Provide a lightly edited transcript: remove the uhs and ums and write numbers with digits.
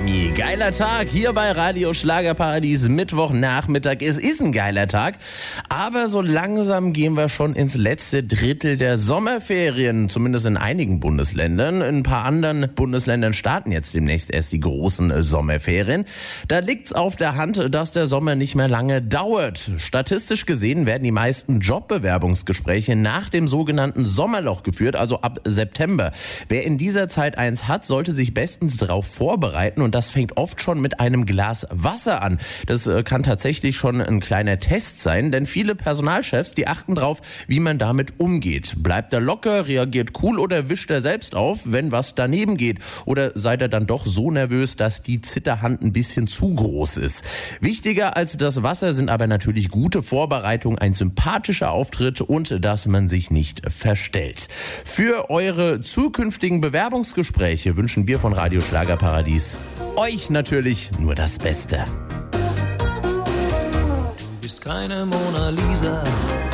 Mami. Geiler Tag hier bei Radio Schlagerparadies, Mittwochnachmittag. Es ist ein geiler Tag, aber so langsam gehen wir schon ins letzte Drittel der Sommerferien, zumindest in einigen Bundesländern. In ein paar anderen Bundesländern starten jetzt demnächst erst die großen Sommerferien. Da liegt's auf der Hand, dass der Sommer nicht mehr lange dauert. Statistisch gesehen werden die meisten Jobbewerbungsgespräche nach dem sogenannten Sommerloch geführt, also ab September. Wer in dieser Zeit eins hat, sollte sich bestens darauf vorbereiten, und das fängt oft schon mit einem Glas Wasser an. Das kann tatsächlich schon ein kleiner Test sein, denn viele Personalchefs, die achten drauf, wie man damit umgeht. Bleibt er locker, reagiert cool oder wischt er selbst auf, wenn was daneben geht? Oder seid ihr dann doch so nervös, dass die Zitterhand ein bisschen zu groß ist? Wichtiger als das Wasser sind aber natürlich gute Vorbereitung, ein sympathischer Auftritt und dass man sich nicht verstellt. Für eure zukünftigen Bewerbungsgespräche wünschen wir von Radio Schlagerparadies euch natürlich nur das Beste. Du bist keine Mona Lisa,